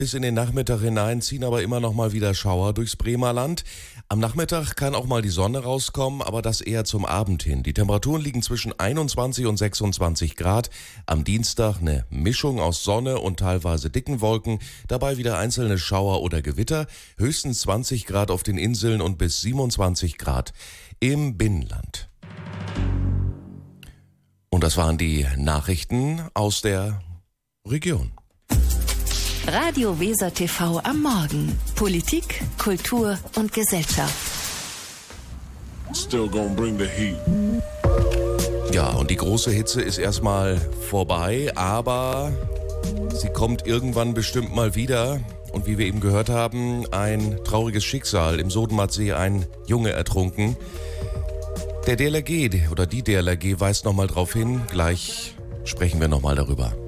Bis in den Nachmittag hinein ziehen aber immer noch mal wieder Schauer durchs Bremer Land. Am Nachmittag kann auch mal die Sonne rauskommen, aber das eher zum Abend hin. Die Temperaturen liegen zwischen 21 und 26 Grad. Am Dienstag eine Mischung aus Sonne und teilweise dicken Wolken. Dabei wieder einzelne Schauer oder Gewitter. Höchstens 20 Grad auf den Inseln und bis 27 Grad im Binnenland. Und das waren die Nachrichten aus der Region. Radio Weser TV am Morgen. Politik, Kultur und Gesellschaft. Still gonna bring the heat. Ja, und die große Hitze ist erstmal vorbei, aber sie kommt irgendwann bestimmt mal wieder. Und wie wir eben gehört haben, ein trauriges Schicksal. Im Sodenmatsee ein Junge ertrunken. Der DLRG oder die DLRG weist nochmal drauf hin. Gleich sprechen wir nochmal darüber.